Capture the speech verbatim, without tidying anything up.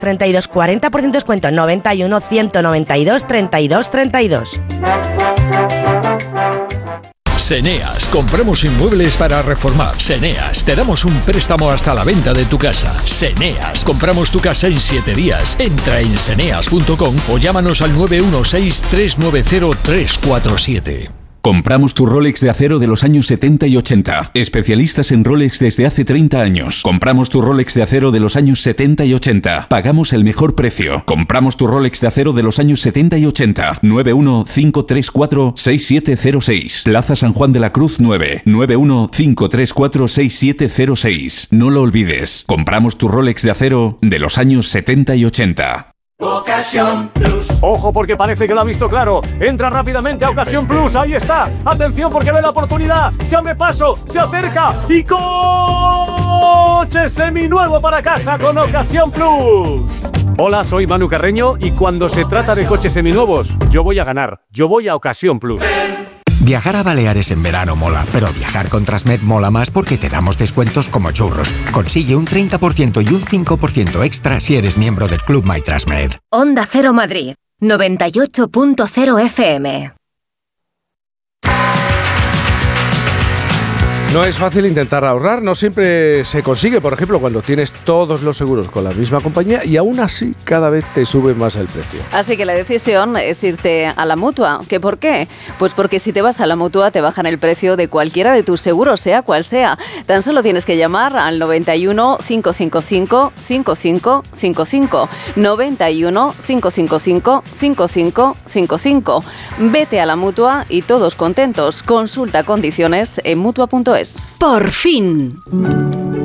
treinta y dos cuarenta por ciento descuento. noventa y uno, ciento noventa y dos, treinta y dos, treinta y dos. Seneas, compramos inmuebles para reformar. Seneas, te damos un préstamo hasta la venta de tu casa. Seneas, compramos tu casa en siete días. Entra en seneas punto com o llámanos al nueve uno seis, tres nueve cero, tres cuatro siete. Compramos tu Rolex de acero de los años setenta y ochenta. Especialistas en Rolex desde hace treinta años. Compramos tu Rolex de acero de los años setenta y ochenta. Pagamos el mejor precio. Compramos tu Rolex de acero de los años setenta y ochenta. nueve uno cinco tres cuatro, seis siete cero seis. Plaza San Juan de la Cruz nueve. nueve uno cinco tres cuatro, seis siete cero seis. No lo olvides. Compramos tu Rolex de acero de los años setenta y ochenta. Ocasión Plus. Ojo, porque parece que lo ha visto claro. Entra rápidamente a Ocasión Plus. Ahí está. Atención, porque ve la oportunidad. Se abre paso, se acerca y coche seminuevo para casa con Ocasión Plus. Hola, soy Manu Carreño y cuando se trata de coches seminuevos, yo voy a ganar. Yo voy a Ocasión Plus. Viajar a Baleares en verano mola, pero viajar con Transmed mola más porque te damos descuentos como churros. Consigue un treinta por ciento y un cinco por ciento extra si eres miembro del Club My Transmed. Onda Cero Madrid, noventa y ocho punto cero F M. No es fácil intentar ahorrar, no siempre se consigue, por ejemplo, cuando tienes todos los seguros con la misma compañía y aún así cada vez te sube más el precio. Así que la decisión es irte a la Mutua. ¿Qué por qué? Pues porque si te vas a la Mutua te bajan el precio de cualquiera de tus seguros, sea cual sea. Tan solo tienes que llamar al noventa y uno, cinco cinco cinco, cinco cinco cinco cinco. noventa y uno, cinco cinco cinco, cinco cinco cinco cinco. Vete a la Mutua y todos contentos. Consulta condiciones en mutua punto es. Por fin.